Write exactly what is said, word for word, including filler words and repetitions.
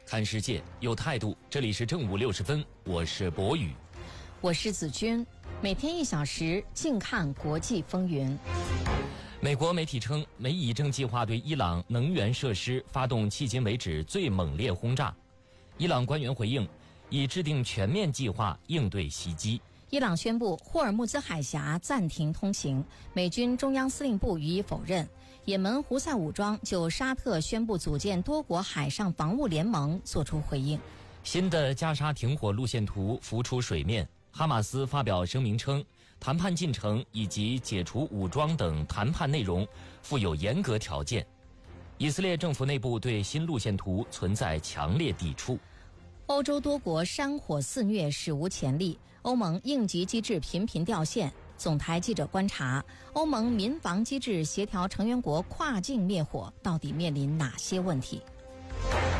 看世界有态度，这里是正午六十分，我是博宇， 我是子君，每天一小时，静看国际风云。 美国媒体称，美以正计划对伊朗能源设施发动迄今为止最猛烈轰炸。伊朗官员回应，已制定全面计划应对袭击。 伊朗宣布霍尔木兹海峡暂停通行，美军中央司令部予以否认。也门胡塞武装就沙特宣布组建多国海上防务联盟作出回应。 新的加沙停火路线图浮出水面，哈马斯发表声明称，谈判进程以及解除武装等谈判内容附有严格条件。以色列政府内部对新路线图存在强烈抵触。 欧洲多国山火肆虐，史无前例，欧盟应急机制频频掉线。总台记者观察，欧盟民防机制协调成员国跨境灭火到底面临哪些问题？